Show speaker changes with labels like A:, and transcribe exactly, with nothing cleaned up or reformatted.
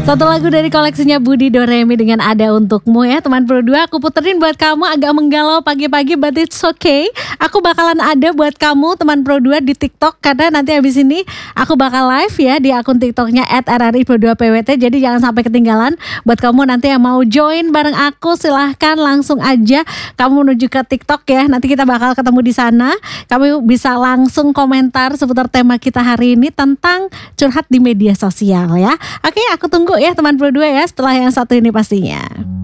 A: Satu lagu dari koleksinya Budi Doremi dengan Ada Untukmu ya teman Pro dua. Aku puterin buat kamu agak menggalau pagi-pagi, but it's okay. Aku bakalan ada buat kamu teman Pro dua di TikTok, karena nanti habis ini aku bakal live ya di akun TikToknya at r r i pro dua p w t. Jadi jangan sampai ketinggalan. Buat kamu nanti yang mau join bareng aku, silahkan langsung aja kamu menuju ke TikTok ya. Nanti kita bakal ketemu di sana. Kamu bisa langsung komentar seputar tema kita hari ini tentang curhat di media sosial ya. Oke, aku tunggu ya teman Pro dua ya setelah yang satu ini pastinya.